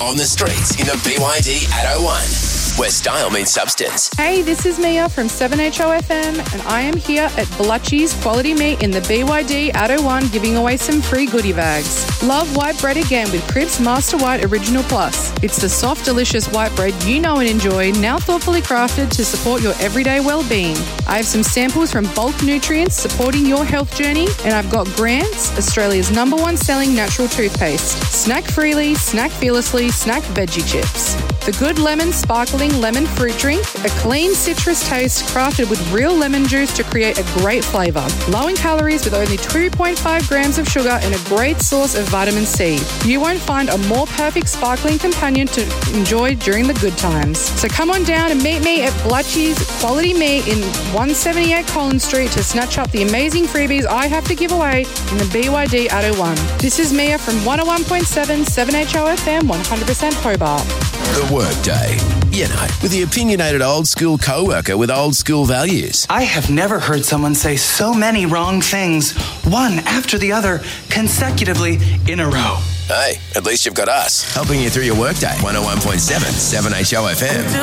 on the streets in the BYD at 01, where style means substance. Hey, this is Mia from 7HOFM, and I am here at Bluchy's Quality Meat in the BYD at 01 giving away some free goodie bags. Love white bread again with Cribs Master White Original Plus. It's the soft, delicious white bread you know and enjoy, now thoughtfully crafted to support your everyday well-being. I have some samples from Bulk Nutrients supporting your health journey, and I've got Grants, Australia's #1 selling natural toothpaste. Snack freely, snack fearlessly, snack veggie chips. The Good Lemon Sparkling Lemon Fruit Drink, a clean citrus taste crafted with real lemon juice to create a great flavour. Low in calories with only 2.5 grams of sugar and a great source of vitamin C. You won't find a more perfect sparkling companion to enjoy during the good times. So come on down and meet me at Bluchy's Quality Meat in 178 Collins Street to snatch up the amazing freebies I have to give away in the BYD at 01. This is Mia from 101.7 7HOFM 100% Hobart. The Workday. You know, with the opinionated old school co-worker with old school values. I have never heard someone say so many wrong things, one after the other, consecutively in a row. Hey, at least you've got us, helping you through your workday. 101.7 7HOFM.